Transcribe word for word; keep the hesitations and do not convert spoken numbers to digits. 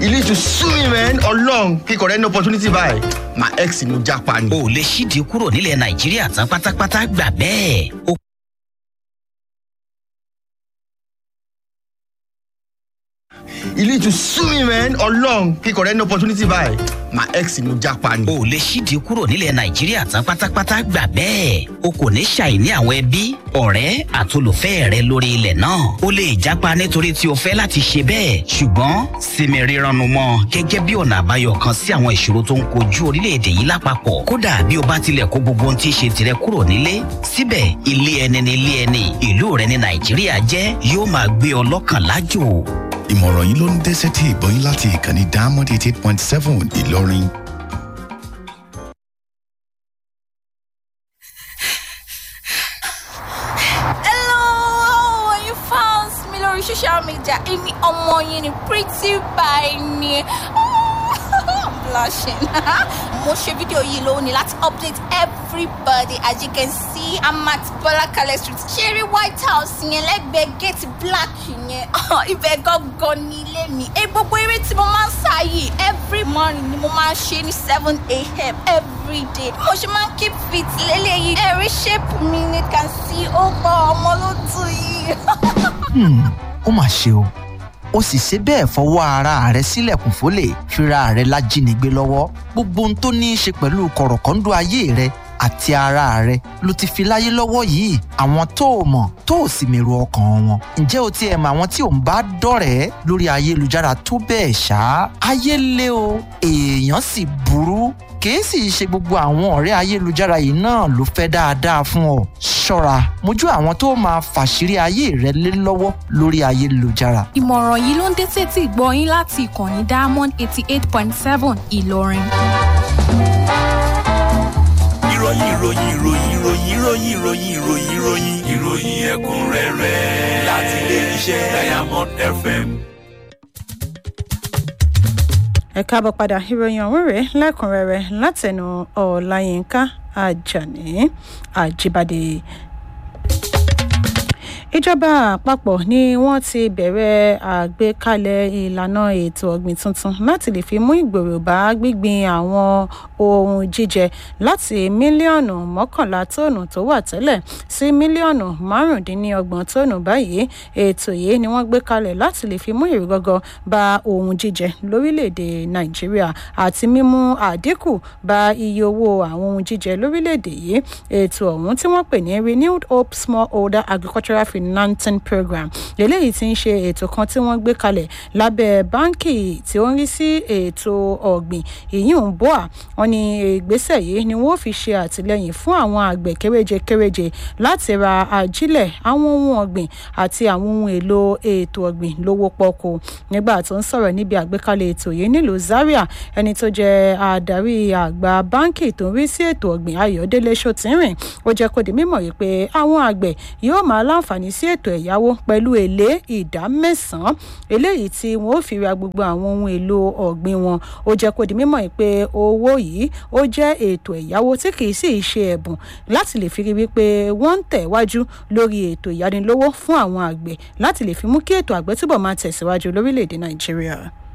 You need to sue me, man. Ọlọ́run kíkọ̀ rẹ ní opportunity báyìí. My ex ni mo jápa ni. O lè ṣídìí kúrò nílẹ̀ Nàìjíríà tán pátápátá gbà bẹ́ẹ̀. O You need to sue me, man. Ọlọ́run kíkọ̀ rẹ ní opportunity báyìí. My ex ni mo jápa ni. O lè ṣídìí kúrò nílẹ̀ Nàìjíríà tán pátápátá gbà bẹ́ẹ̀. O kò ní ṣàìní àwọn ẹbí, ọ̀rẹ́ àtolùfẹ́ rẹ lórí ilẹ̀ náà. O lè jápa nítorí tí o fẹ́ láti ṣe bẹ́ẹ̀. Ṣùgbọ́n sinmi rírannu mọ́ gẹ́gẹ́ bí ọ̀nà àbáyọ kan sí àwọn ìṣòro tó ń kojú orílẹ̀-èdè yìí lápapọ̀. Kódà bí o bá tilẹ̀ kó gbogbo ohun tí í ṣe tirẹ̀ kúrò nílé, síbẹ̀ ilé ẹni ni ilé ẹni, ìlú rẹ ní Nàìjíríà jẹ́, yóò máa gbé ọ lọ́kàn lájò. Ìmọ̀ràn yìí ló ń dé sétí ìgbọ́ yín láti ìkànnì Diamond eighty eight point seven Ìlọrin. Hello, you found me lórí social media. Èmi ọmọ yín ni pretty by ni. I'm blushing. Mo ṣe fídíò yìí lónìí láti update everybody. As you can see, I'm at Bọ́lákalẹ̀ Street. Cherry White House yẹn lẹ́gbẹ̀ẹ́ gate black yẹn. Ibẹ̀ gangan ní ilé mi. Ẹ gbogbo eré tí mo máa ń sá yìí every morning ni mo máa ń ṣe ní seven a.m. every day. Mo ṣe máa ń keep fit lélẹ́yìí. Ẹ̀rí shape mi ni can see ó gbọ́ ọmọ ló dùn yìí. Ó mà ṣe o. Ó sì ṣe bẹ́ẹ̀ fọwọ́ ara rẹ̀ sílẹ̀kùn fólè fira rẹ̀ lájínigbé lọ́wọ́. Gbogbo ohun tó ní í ṣe pẹ̀lú kọ̀rọ̀kọ́ńdọ́ ayé rẹ̀ àti ara rẹ̀ ló ti fi láyé lọ́wọ́ yìí. Àwọn tó o mọ̀ tó o sì mèrò ọkàn wọn. Ǹjẹ́ o tiẹ̀ mọ̀ àwọn tí ò ń bá dọ̀rẹ́ lórí ayélujára tó bẹ́ẹ̀ ṣá? Ayé le o, èèyàn sì burú. Kìí sì ṣe gbogbo àwọn ọ̀rẹ́ ayélujára yìí náà ló fẹ́ dáadáa fún ọ. Ṣọ́ra mójú àwọn tó máa fàṣírí ayé rẹ lé lọ́wọ́ lórí ayélujára. Ìmọ̀ràn yìí ló ń dé sétí ìgbọ́ yín láti ìkànnì Diamond eighty eight point seven Ìlọrin. ìròyìn ìròyìn ìròyìn ìròyìn ìròyìn ìròyìn ìròyìn ìròyìn ìròyìn ẹ̀kúnrẹ́rẹ́ láti ilé iṣẹ́ Diamond F M. Ẹ káàbọ̀ padà, ìròyìn ọ̀hún rèé lẹ́kùnrẹ́rẹ́ látẹnu Ọláyínká Àjàní Àjíbádé. Ìjọba àpapọ̀ ni wọ́n ti bẹ̀rẹ̀ àgbékalẹ̀ ìlànà ètò ọ̀gbìn tuntun láti lè fi mú ìgbòòrò bá gbígbin àwọn ohun jíjẹ láti mílíọ̀nù mọ́kànlá tóònù tó wà tẹ́lẹ̀ sí mílíọ̀nù márùndínlọ́gbọ̀n tóònù báyìí. Ètò yìí ni wọ́n gbé kalẹ̀ láti lè fi mú ìrúgọ́gọ́ bá ohun jíjẹ lórílẹ̀‐èdè Nàìjíríà àti mímú àdínkù bá iye owó àwọn ohun jíjẹ lórílẹ̀‐èdè yìí. Ètò ọ̀hún tí wọ́n pè ní Renewed Hope Smallholder Agricultural Financing Program eléyìí tí ń ṣe ètò kan tí wọ́n gbé kalẹ̀ lábẹ́ báńkì tí ó ń rí sí ètò ọ̀gbìn ìyún B O A. Wọ́n ní ìgbésẹ̀ yìí ni wọ́n fi ṣe àtìlẹ́yìn fún àwọn àgbẹ̀ kéréje kéréje láti ra ajílẹ̀, àwọn ohun ọ̀gbìn àti àwọn ohun èlò ètò ọ̀gbìn lówó pọ́kú. Nígbà tó ń sọ̀rọ̀ níbi àgbékalẹ̀ ètò yìí nílùú Zaria, ẹni tó jẹ́ adarí àgbà báńkì tó ń rí sí ètò ọ̀gbìn Ayọ̀délé Ṣòtínrìn, ó jẹ́ kó di mímọ̀ wípé àwọn àgbẹ̀ yóò máa láǹfààní sí ètò ẹ̀yáwó pẹ̀lú èlé ìdá mẹ́sàn-án eléyìí tí wọ́n ó fi ra gbogbo àwọn ohun èlò ọ̀gbìn wọn. Ó jẹ́ kó di mímọ̀ pé owó yìí ó jẹ́ ètò ẹ̀yáwó tí kìí sì ṣe ẹ̀bùn láti lè fi rí wípé wọ́n ń tẹ̀wájú lórí ètò ìyánilówó fún àwọn àgbẹ̀ láti lè fi mú kí ètò àgbẹ̀ túbọ̀ máa tẹ̀síwájú lórílẹ̀‐èdè Nàìjíríà.